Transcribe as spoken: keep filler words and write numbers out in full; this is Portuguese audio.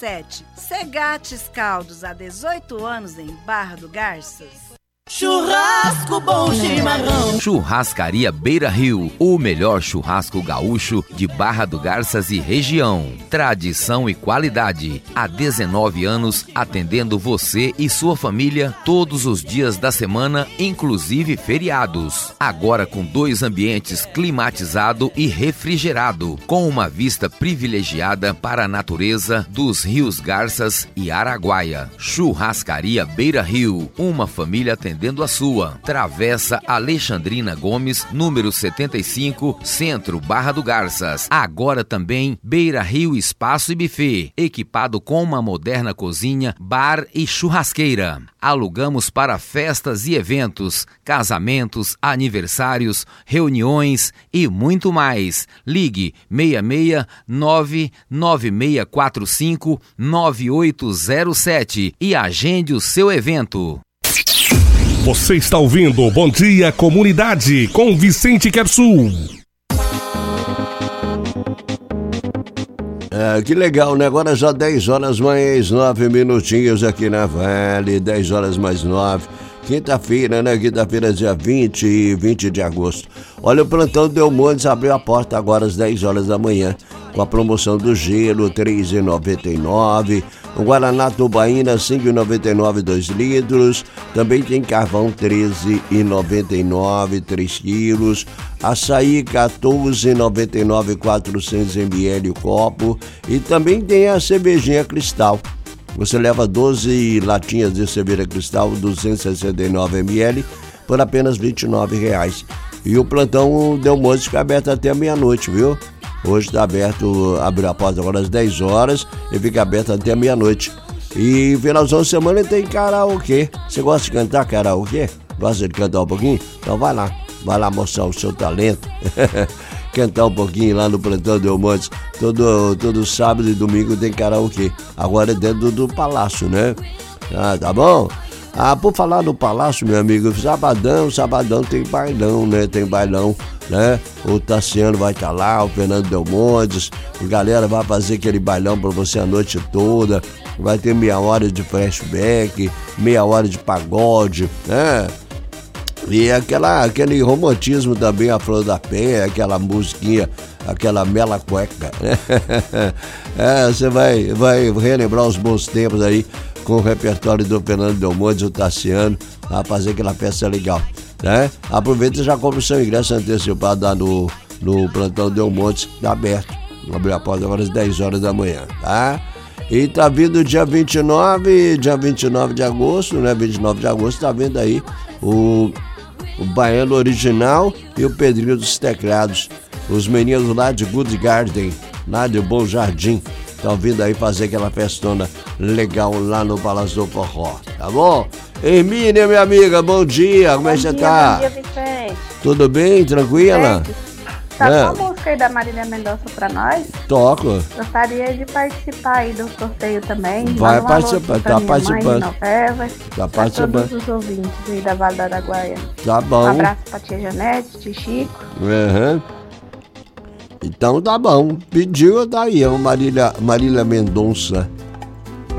sete. Segates Caldos, há dezoito anos em Barra do Garças. Churrasco Bom Chimarrão. Churrascaria Beira Rio, o melhor churrasco gaúcho de Barra do Garças e região. Tradição e qualidade. Há dezenove anos atendendo você e sua família todos os dias da semana, inclusive feriados. Agora com dois ambientes climatizado e refrigerado, com uma vista privilegiada para a natureza dos rios Garças e Araguaia. Churrascaria Beira Rio, uma família atendendo a sua. Travessa Alexandrina Gomes, número setenta e cinco, Centro, Barra do Garças. Agora também Beira Rio Espaço e Buffet, equipado com uma moderna cozinha, bar e churrasqueira. Alugamos para festas e eventos, casamentos, aniversários, reuniões e muito mais. Ligue seis seis nove nove seis quatro cinco nove oito zero sete e agende o seu evento. Você está ouvindo Bom Dia Comunidade com Vicente Quersul. É, que legal, né? Agora já dez horas mais nove minutinhos aqui na Vale, dez horas mais nove. Quinta-feira, né? Quinta-feira, dia vinte e vinte de agosto. Olha, o plantão Del Montes abriu a porta agora às dez horas da manhã, com a promoção do gelo, três reais e noventa e nove centavos. O Guaraná Tubaína, cinco reais e noventa e nove centavos, dois litros. Também tem carvão, treze reais e noventa e nove centavos, três quilos. Açaí, quatorze reais e noventa e nove centavos, quatrocentos mililitros o copo. E também tem a cervejinha Cristal. Você leva doze latinhas de cerveja Cristal, duzentos e sessenta e nove mililitros, por apenas vinte e nove reais. E o plantão Del Montes fica aberto até a meia-noite, viu? Hoje está aberto, abriu a porta agora às dez horas e fica aberto até a meia-noite. E finalzão de semana tem karaokê. Você gosta de cantar karaokê? Gosta de cantar um pouquinho? Então vai lá, vai lá mostrar o seu talento. Cantar um pouquinho lá no plantão Del Montes. Todo, todo sábado e domingo tem karaokê. Agora é dentro do palácio, né? Ah, tá bom? Ah, por falar no palácio, meu amigo, sabadão, sabadão tem bailão, né? Tem bailão, né? O Tassiano vai estar tá lá, o Fernando Del Montes, a galera vai fazer aquele bailão pra você a noite toda. Vai ter meia hora de flashback, meia hora de pagode, né? E aquela, aquele romantismo também, a Flor da Penha, aquela musiquinha, aquela mela cueca, né? É, você vai, vai relembrar os bons tempos aí com o repertório do Fernando Del Montes, o Tassiano, a fazer aquela festa legal, né? Aproveita e já compra o seu ingresso antecipado lá no, no plantão Del Montes, tá aberto. Abriu a porta agora às dez horas da manhã, tá? E tá vindo dia vinte e nove, dia vinte e nove de agosto, né? vinte e nove de agosto tá vindo aí o, o Baiano Original e o Pedrinho dos Teclados. Os meninos lá de Good Garden, lá de Bom Jardim, estão vindo aí fazer aquela festona legal lá no Palácio do Forró, tá bom? Hermínia, minha amiga, bom dia, como é que você tá? Bom dia, Vicente. Tudo bem, tranquila? Tá é. com a música aí da Marília Mendonça pra nós? Toco. Gostaria de participar aí do sorteio também. Vai um participar, tá participando. Mãe, Nova, tá participando. todos os ouvintes aí da Vale do Araguaia. Tá bom. Um abraço pra tia Janete, tio Chico. Uhum. Então tá bom. Pediu, tá aí, é o Marília, Marília Mendonça.